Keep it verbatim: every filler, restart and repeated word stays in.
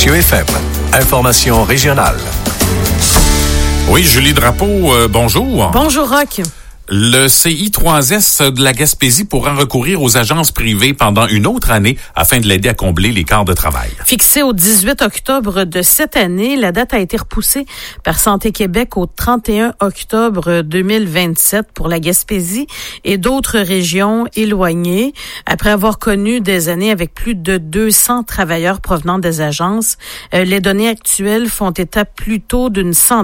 Monsieur F M. Information régionale. Oui, Julie Drapeau, euh, bonjour. Bonjour, Roch. Le C I trois S de la Gaspésie pourra recourir aux agences privées pendant une autre année afin de l'aider à combler les quarts de travail. Fixée au dix-huit octobre de cette année, la date a été repoussée par Santé Québec au trente et un octobre deux mille vingt-sept pour la Gaspésie et d'autres régions éloignées. Après avoir connu des années avec plus de deux cents travailleurs provenant des agences, euh, les données actuelles font état plutôt d'une centaine